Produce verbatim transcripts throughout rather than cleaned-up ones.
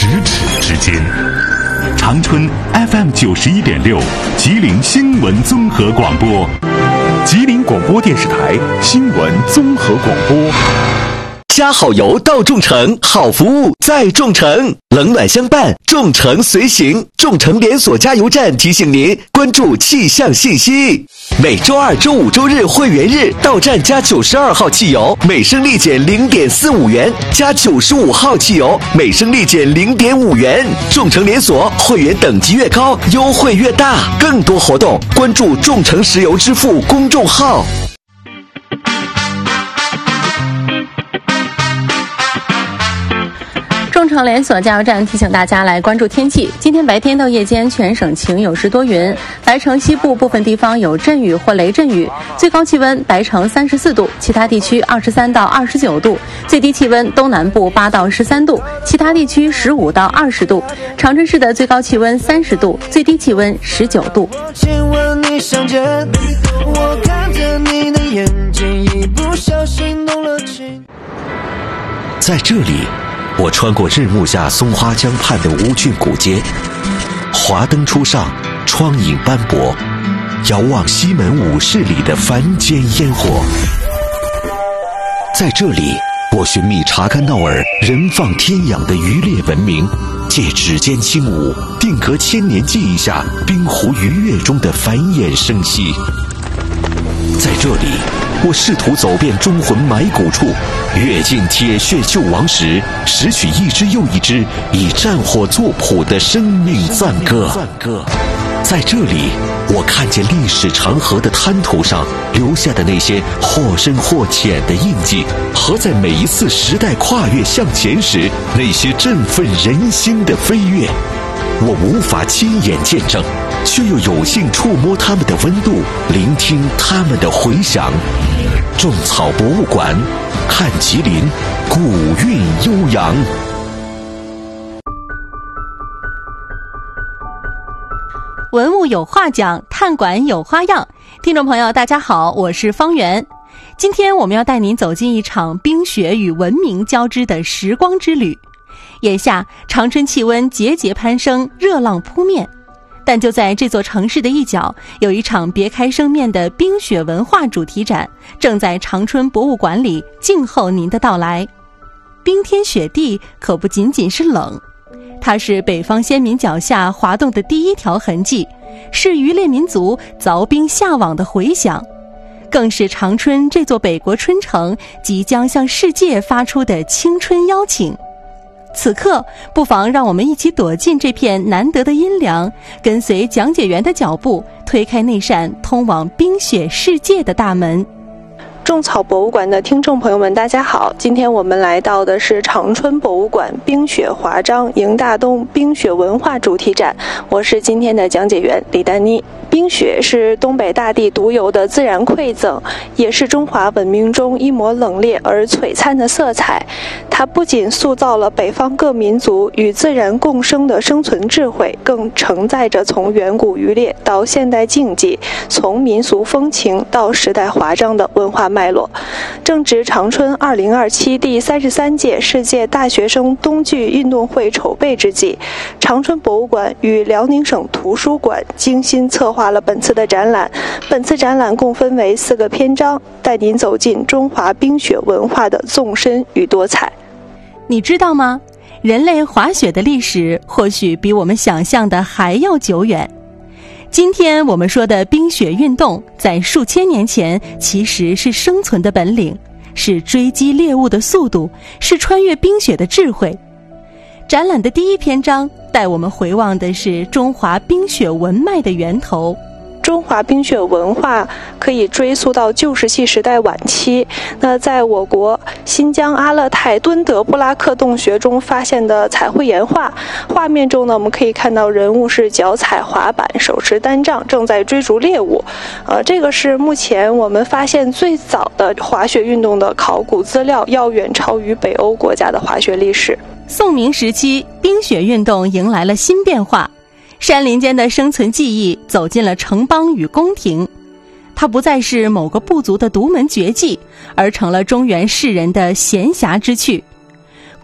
咫尺之间。长春 F M 九十一点六，吉林新闻综合广播， 吉林广播电视台新闻综合广播。 加好油到众诚，好服务在众诚，冷暖相伴，众诚随行。众诚连锁加油站提醒您关注气象信息。每周二、周五、周日会员日到站加九十二号汽油，每升立减零点四五元；加九十五号汽油，每升立减零点五元。众诚连锁会员等级越高，优惠越大。更多活动关注众诚石油支付公众号。 众诚连锁加油站提醒大家来关注天气。今天白天到夜间全省晴，有时多云，白城西部部分地方有阵雨或雷阵雨。最高气温白城三十四度，其他地区二十三到二十九度。最低气温东南部八到十三度，其他地区十五到二十度。长春市的最高气温三十度，最低气温十九度。 先问你相见，我看着你的眼睛，一不小心动了情。 在这里，我穿过日暮下松花江畔的乌郡古街，华灯初上，窗影斑驳，遥望西门武士里的凡间烟火。在这里，我寻觅查干闹尔人放天养的渔猎文明，借指尖轻舞，定格千年记忆下冰湖鱼跃中的繁衍生息。在这里，我试图走遍忠魂埋骨处，阅尽铁血救亡时，拾取一支又一支以战火作谱的生命赞歌。在这里，我看见历史长河的滩涂上留下的那些或深或浅的印记，和在每一次时代跨越向前时那些振奋人心的飞跃。我无法亲眼见证，却又有幸触摸他们的温度，聆听他们的回响。种草博物馆，看吉林，古韵悠扬。 文物有话讲，探馆有花样。听众朋友大家好，我是方圆。今天我们要带您走进一场冰雪与文明交织的时光之旅。眼下长春气温节节攀升，热浪扑面，但就在这座城市的一角，有一场别开生面的冰雪文化主题展正在长春博物馆里静候您的到来。冰天雪地可不仅仅是冷，它是北方先民脚下滑动的第一条痕迹，是渔猎民族凿冰下网的回响，更是长春这座北国春城即将向世界发出的青春邀请。此刻，不妨让我们一起躲进这片难得的阴凉，跟随讲解员的脚步，推开那扇通往冰雪世界的大门。 种草博物馆的听众朋友们大家好，今天我们来到的是长春博物馆冰雪华章迎大冬冰雪文化主题展，我是今天的讲解员李丹妮。冰雪是东北大地独有的自然馈赠，也是中华文明中一抹冷冽而璀璨的色彩。它不仅塑造了北方各民族与自然共生的生存智慧，更承载着从远古渔猎到现代竞技，从民俗风情到时代华章的文化脉络。正值长春二零二七第三十三届世界大学生冬季运动会筹备之际，长春博物馆与辽宁省图书馆精心策划了本次的展览。本次展览共分为四个篇章，带您走进中华冰雪文化的纵深与多彩。 你知道吗？人类滑雪的历史或许比我们想象的还要久远。今天我们说的冰雪运动，在数千年前其实是生存的本领，是追击猎物的速度，是穿越冰雪的智慧。展览的第一篇章带我们回望的是中华冰雪文脉的源头。 中华冰雪文化可以追溯到旧石器时代晚期，那在我国新疆阿勒泰敦德布拉克洞穴中发现的彩绘岩画，画面中呢，我们可以看到人物是脚踩滑板，手持单杖，正在追逐猎物。呃，这个是目前我们发现最早的滑雪运动的考古资料，要远超于北欧国家的滑雪历史。 宋明时期，冰雪运动迎来了新变化。山林间的生存技艺走进了城邦与宫廷，它不再是某个部族的独门绝技，而成了中原士人的闲暇之趣。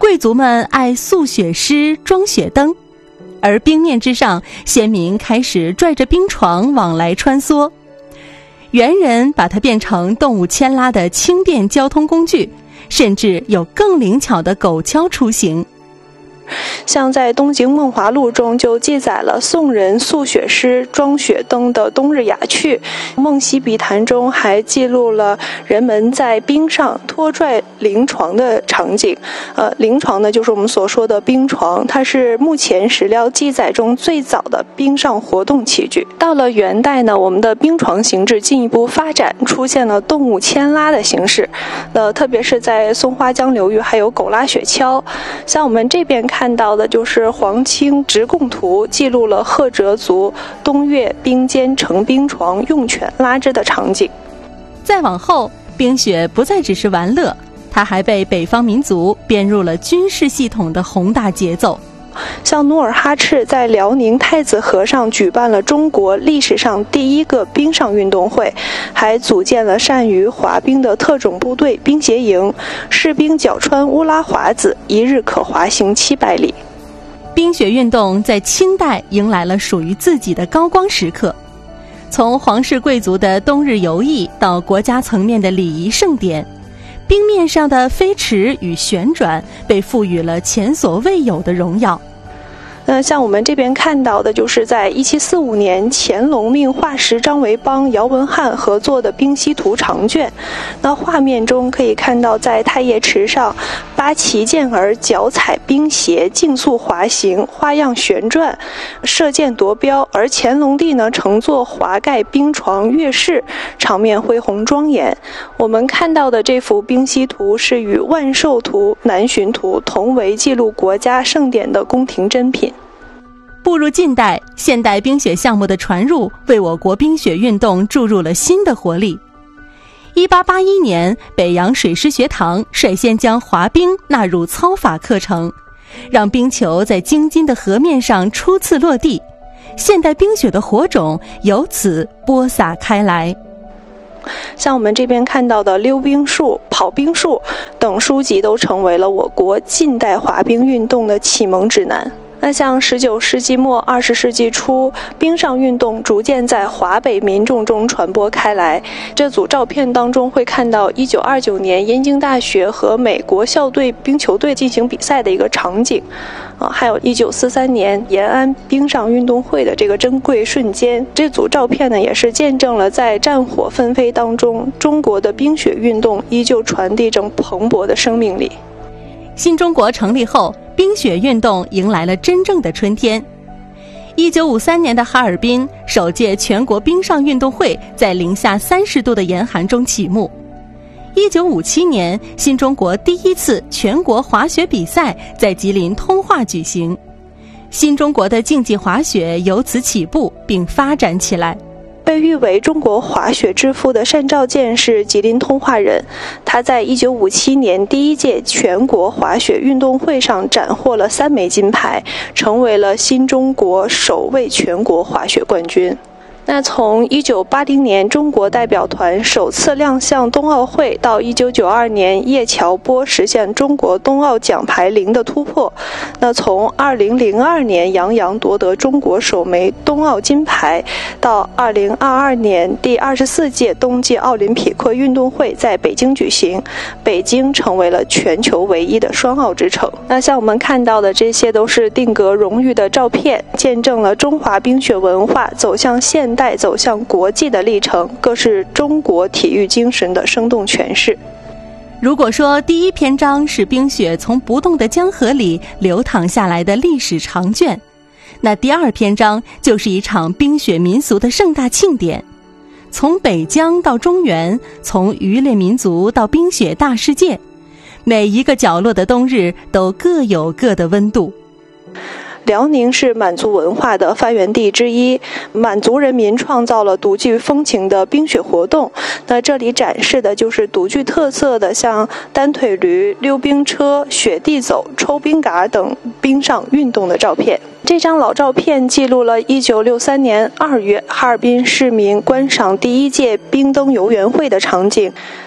贵族们爱塑雪狮、装雪灯，而冰面之上，先民开始拽着冰床往来穿梭。猿人把它变成动物牵拉的轻便交通工具，甚至有更灵巧的狗橇出行。 像在《东京梦华录》中就记载了宋人塑雪狮、装雪灯的冬日雅趣，《梦溪笔谈》中还记录了人们在冰上拖拽灵床的场景。呃，灵床呢，就是我们所说的冰床，它是目前史料记载中最早的冰上活动器具。到了元代呢，我们的冰床形制进一步发展，出现了动物牵拉的形式。呃，特别是在松花江流域，还有狗拉雪橇。像我们这边看看到的就是黄清直贡图，记录了赫哲族冬月冰间乘冰床用犬拉之的场景。 再往后，冰雪不再只是玩乐，它还被北方民族编入了军事系统的宏大节奏。 像努尔哈赤在辽宁太子河上举办了中国历史上第一个冰上运动会，还组建了善于滑冰的特种部队冰协营，士兵脚穿乌拉滑子，一日可滑行七百里。 冰雪运动在清代迎来了属于自己的高光时刻，从皇室贵族的冬日游艺到国家层面的礼仪盛典，冰面上的飞驰与旋转被赋予了前所未有的荣耀。 那像我们这边看到的，就是在一七四五年乾隆命画师张维邦、姚文翰合作的《冰溪图》长卷。那画面中可以看到，在太液池上，八旗健儿脚踩冰鞋竞速滑行，花样旋转，射箭夺标；而乾隆帝呢，乘坐华盖冰床跃世，场面恢宏庄严。我们看到的这幅《冰溪图》是与《万寿图》《南巡图》同为记录国家盛典的宫廷珍品。 步入近代，现代冰雪项目的传入为我国冰雪运动注入了新的活力。一八八一年，北洋水师学堂率先将滑冰纳入操法课程，让冰球在京津的河面上初次落地，现代冰雪的火种由此播撒开来。 像我们这边看到的溜冰术、跑冰术等书籍都成为了我国近代滑冰运动的启蒙指南。那像十九世纪末二十世纪初，冰上运动逐渐在华北民众中传播开来。这组照片当中会看到一九二九年燕京大学和美国校队冰球队进行比赛的一个场景，啊，还有一九四三年延安冰上运动会的这个珍贵瞬间。这组照片呢，也是见证了在战火纷飞当中，中国的冰雪运动依旧传递着蓬勃的生命力。 新中国成立后，冰雪运动迎来了真正的春天。一九五三年的哈尔滨首届全国冰上运动会在零下三十度的严寒中启幕。一九五七年，新中国第一次全国滑雪比赛在吉林通化举行，新中国的竞技滑雪由此起步并发展起来。 被誉为中国滑雪之父的单兆健是吉林通化人，他在一九五七年第一届全国滑雪运动会上斩获了三枚金牌，成为了新中国首位全国滑雪冠军。那从一九八零年中国代表团首次亮相冬奥会到一九九二年叶乔波实现中国冬奥奖牌零的突破，那从二零零二年杨洋夺得中国首枚冬奥金牌，到二零二二年第二十四届冬季奥林匹克运动会在北京举行，北京成为了全球唯一的双奥之城。那像我们看到的这些都是定格荣誉的照片，见证了中华冰雪文化走向现代带走向国际的历程，更是中国体育精神的生动诠释。 如果说第一篇章是冰雪从不动的江河里流淌下来的历史长卷，那第二篇章就是一场冰雪民俗的盛大庆典。从北疆到中原，从渔猎民族到冰雪大世界，每一个角落的冬日都各有各的温度。 辽宁是满族文化的发源地之一，满族人民创造了独具风情的冰雪活动。那这里展示的就是独具特色的像单腿驴、溜冰车、雪地走、抽冰嘎等冰上运动的照片。这张老照片记录了一九六三年二月哈尔滨市民观赏第一届冰灯游园会的场景。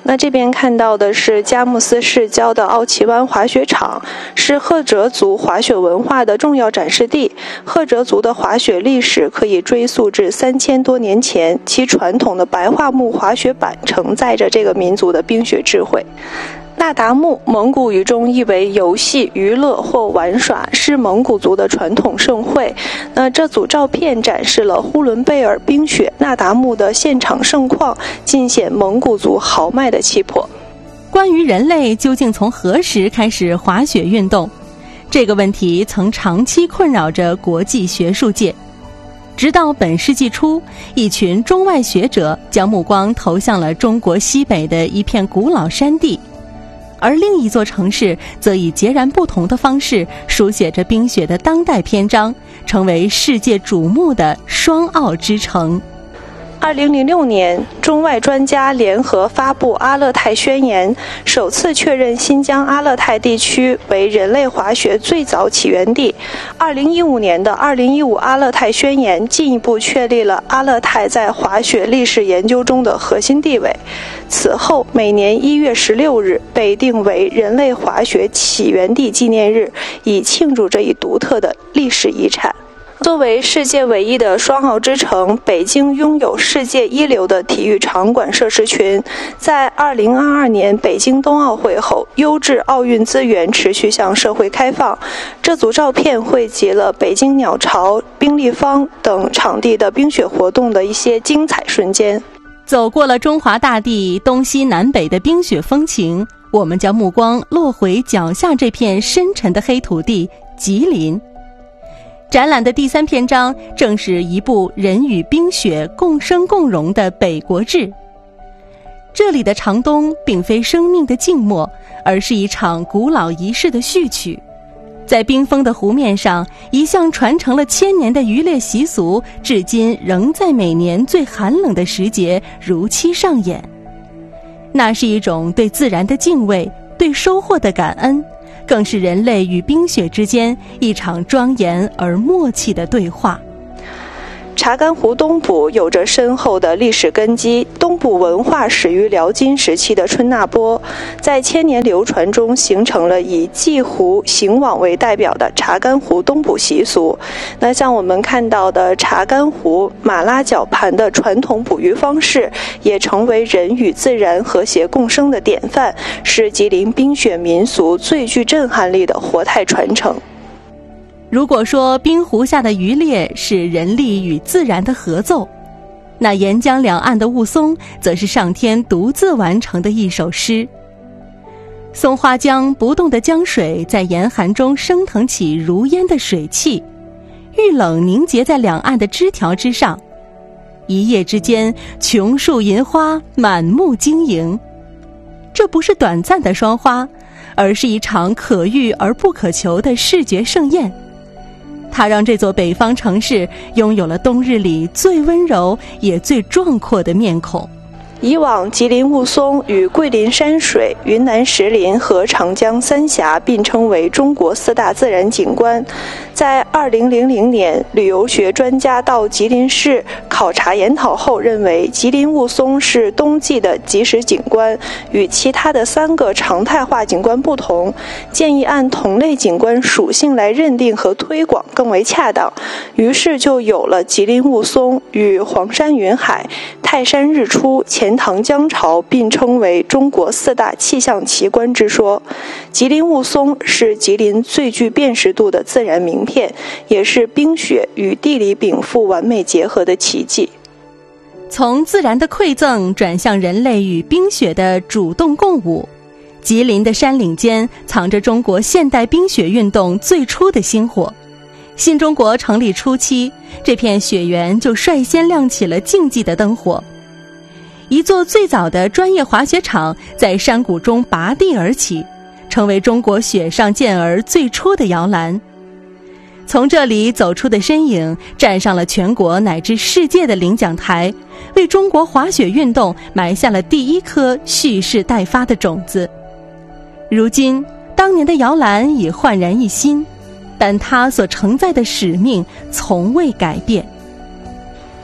那这边看到的是佳木斯市郊的奥奇湾滑雪场，是赫哲族滑雪文化的重要展示地。赫哲族的滑雪历史可以追溯至三千多年前，其传统的白桦木滑雪板承载着这个民族的冰雪智慧。那达慕，蒙古语中译为游戏、娱乐或玩耍，是蒙古族的传统盛会。那这组照片展示了呼伦贝尔冰雪那达慕的现场盛况，尽显蒙古族豪迈的气魄。 关于人类究竟从何时开始滑雪运动，这个问题曾长期困扰着国际学术界。直到本世纪初，一群中外学者将目光投向了中国西北的一片古老山地，而另一座城市则以截然不同的方式书写着冰雪的当代篇章，成为世界瞩目的双奥之城。 二零零六年，中外专家联合发布阿勒泰宣言，首次确认新疆阿勒泰地区为人类滑雪最早起源地。二零一五年的二零一五阿勒泰宣言进一步确立了阿勒泰在滑雪历史研究中的核心地位。此后，每年一月十六日被定为人类滑雪起源地纪念日，以庆祝这一独特的历史遗产。作为世界唯一的双奥之城，北京拥有世界一流的体育场馆设施群。在二零二二年北京冬奥会后，优质奥运资源持续向社会开放。这组照片汇集了北京鸟巢、冰立方等场地的冰雪活动的一些精彩瞬间。 走过了中华大地东西南北的冰雪风情，我们将目光落回脚下这片深沉的黑土地——吉林。展览的第三篇章正是一部人与冰雪共生共荣的北国志。这里的长冬并非生命的静默，而是一场古老仪式的序曲。在冰封的湖面上，一向传承了千年的渔猎习俗，至今仍在每年最寒冷的时节如期上演。那是一种对自然的敬畏，对收获的感恩，更是人类与冰雪之间一场庄严而默契的对话。 查干湖东部有着深厚的历史根基，东部文化始于辽金时期的春那波，在千年流传中形成了以祭湖行网为代表的查干湖东捕习俗。那像我们看到的查干湖马拉绞盘的传统捕鱼方式，也成为人与自然和谐共生的典范，是吉林冰雪民俗最具震撼力的活态传承。 如果说冰湖下的渔猎是人力与自然的合奏，那沿江两岸的雾凇则是上天独自完成的一首诗。松花江不动的江水在严寒中升腾起如烟的水汽，遇冷凝结在两岸的枝条之上，一夜之间琼树银花，满目晶莹。这不是短暂的霜花，而是一场可遇而不可求的视觉盛宴。它让这座北方城市拥有了冬日里最温柔也最壮阔的面孔。 以往吉林雾凇与桂林山水、云南石林和长江三峡并称为中国四大自然景观。在二零零零年，旅游学专家到吉林市考察研讨后认为，吉林雾凇是冬季的即时景观，与其他的三个常态化景观不同，建议按同类景观属性来认定和推广更为恰当。于是就有了吉林雾凇与黄山云海、泰山日出、钱塘江潮并称为中国四大气象奇观之说。吉林雾凇是吉林最具辨识度的自然名片，也是冰雪与地理禀赋完美结合的奇迹。 从自然的馈赠转向人类与冰雪的主动共舞，吉林的山岭间藏着中国现代冰雪运动最初的星火。新中国成立初期，这片雪原就率先亮起了竞技的灯火。一座最早的专业滑雪场在山谷中拔地而起，成为中国雪上健儿最初的摇篮。从这里走出的身影站上了全国乃至世界的领奖台，为中国滑雪运动埋下了第一颗蓄势待发的种子。如今当年的摇篮已焕然一新，但它所承载的使命从未改变。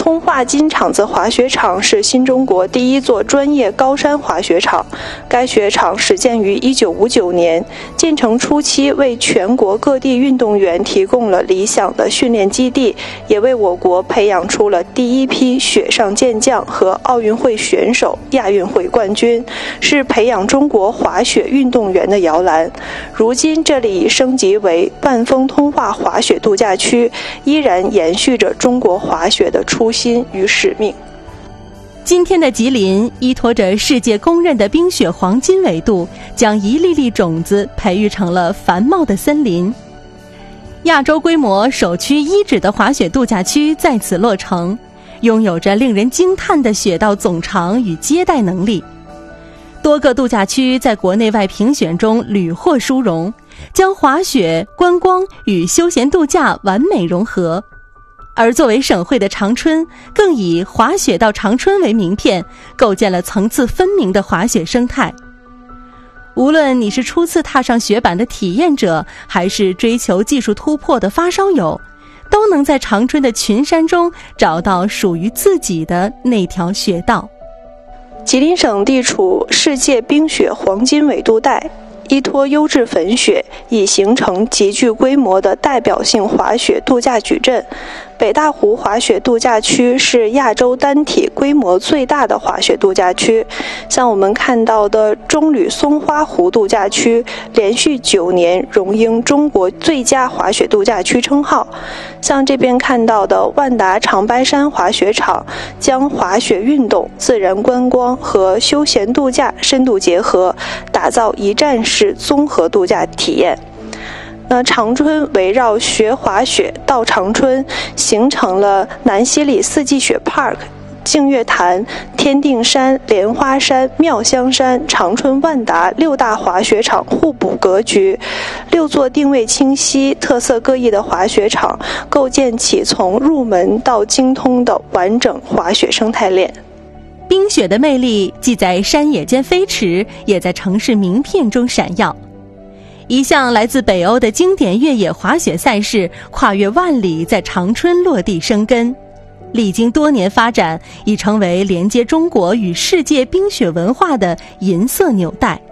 通化金场子滑雪场是新中国第一座专业高山滑雪场，该雪场始建于一九五九年，建成初期为全国各地运动员提供了理想的训练基地，也为我国培养出了第一批雪上健将和奥运会选手、亚运会冠军，是培养中国滑雪运动员的摇篮。如今这里已升级为万丰通化滑雪度假区，依然延续着中国滑雪的初心与使命。 今天的吉林依托着世界公认的冰雪黄金纬度，将一粒粒种子培育成了繁茂的森林。亚洲规模首屈一指的滑雪度假区在此落成，拥有着令人惊叹的雪道总长与接待能力。多个度假区在国内外评选中屡获殊荣，将滑雪、观光与休闲度假完美融合。而作为省会的长春，更以滑雪到长春为名片，构建了层次分明的滑雪生态。无论你是初次踏上雪板的体验者，还是追求技术突破的发烧友，都能在长春的群山中找到属于自己的那条雪道。 吉林省地处世界冰雪黄金纬度带，依托优质粉雪，已形成极具规模的代表性滑雪度假矩阵。北大湖滑雪度假区是亚洲单体规模最大的滑雪度假区，像我们看到的中吕松花湖度假区，连续九年荣膺中国最佳滑雪度假区称号。像这边看到的万达长白山滑雪场，将滑雪运动、自然观光和休闲度假深度结合，打造一站式综合度假体验。那长春围绕学滑雪到长春，形成了南西里四季雪 Park、净月潭、天定山、莲花山、妙香山、长春万达六大滑雪场互补格局，六座定位清晰、特色各异的滑雪场，构建起从入门到精通的完整滑雪生态链。 冰雪的魅力既在山野间飞驰，也在城市名片中闪耀。一项来自北欧的经典越野滑雪赛事跨越万里，在长春落地生根，历经多年发展，已成为连接中国与世界冰雪文化的银色纽带。